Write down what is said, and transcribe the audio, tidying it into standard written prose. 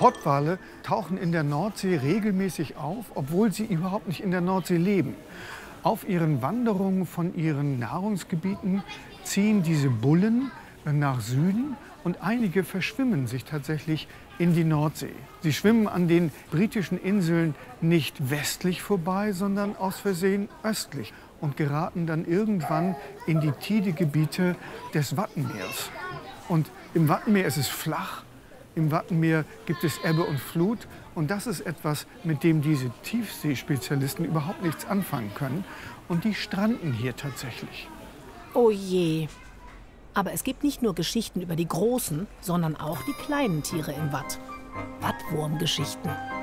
Pottwale tauchen in der Nordsee regelmäßig auf, obwohl sie überhaupt nicht in der Nordsee leben. Auf ihren Wanderungen von ihren Nahrungsgebieten ziehen diese Bullen nach Süden und einige verschwimmen sich tatsächlich in die Nordsee. Sie schwimmen an den britischen Inseln nicht westlich vorbei, sondern aus Versehen östlich und geraten dann irgendwann in die Tidegebiete des Wattenmeers. Und im Wattenmeer ist es flach, im Wattenmeer gibt es Ebbe und Flut. Und das ist etwas, mit dem diese Tiefseespezialisten überhaupt nichts anfangen können. Und die stranden hier tatsächlich. Oh je. Aber es gibt nicht nur Geschichten über die großen, sondern auch die kleinen Tiere im Watt. Wattwurmgeschichten.